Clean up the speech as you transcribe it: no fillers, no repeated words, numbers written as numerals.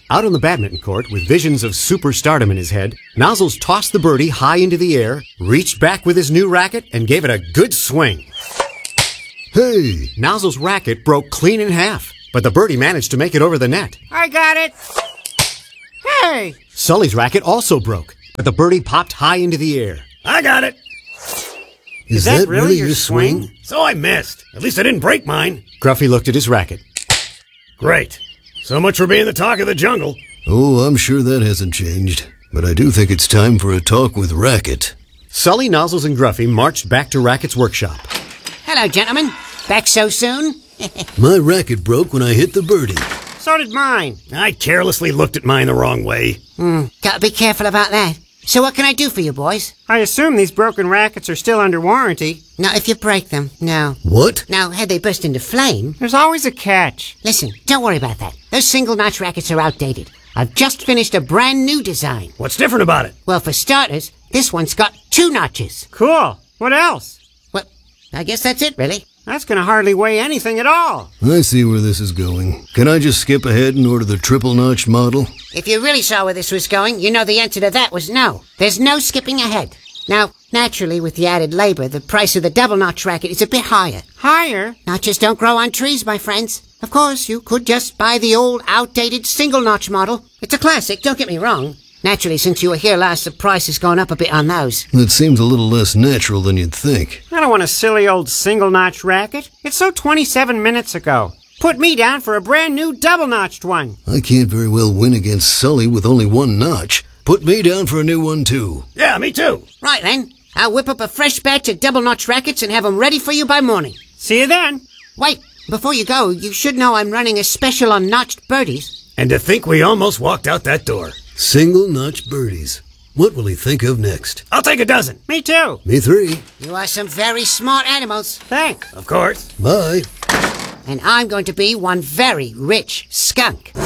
Out on the badminton court, with visions of superstardom in his head, Nozzles tossed the birdie high into the air, reached back with his new racket, and gave it a good swing. Hey! Nozzles' racket broke clean in half, but the birdie managed to make it over the net. I got it. Hey! Sully's racket also broke, but the birdie popped high into the air. I got it. Is that really your swing? So I missed. At least I didn't break mine. Gruffy looked at his racket. Great. So much for being the talk of the jungle. Oh, I'm sure that hasn't changed. But I do think it's time for a talk with Racket. Sully, Nozzles, and Gruffy marched back to Racket's workshop. Hello, gentlemen. Back so soon? My racket broke when I hit the birdie. So did mine. I carelessly looked at mine the wrong way. Gotta be careful about that. So what can I do for you, boys? I assume these broken rackets are still under warranty. Now, if you break them, no. What? Now, had they burst into flame... There's always a catch. Listen, don't worry about that. Those single-notch rackets are outdated. I've just finished a brand new design. What's different about it? Well, for starters, this one's got 2 notches. Cool. What else? Well, I guess that's it, really. That's gonna hardly weigh anything at all. I see where this is going. Can I just skip ahead and order the triple-notch model? If you really saw where this was going, you know the answer to that was no. There's no skipping ahead. Now, naturally, with the added labor, the price of the double-notch racket is a bit higher. Higher? Notches don't grow on trees, my friends. Of course, you could just buy the old, outdated single-notch model. It's a classic, don't get me wrong. Naturally, since you were here last, the price has gone up a bit on those. That seems a little less natural than you'd think. I don't want a silly old single-notch racket. It's so 27 minutes ago. Put me down for a brand new double-notched one. I can't very well win against Sully with only 1 notch. Put me down for a new one, too. Yeah, me too. Right then, I'll whip up a fresh batch of double-notch rackets and have them ready for you by morning. See you then. Wait, before you go, you should know I'm running a special on notched birdies. And to think we almost walked out that door. Single-notch birdies. What will he think of next? I'll take a dozen. Me too. Me 3. You are some very smart animals. Thanks. Of course. Bye. And I'm going to be one very rich skunk.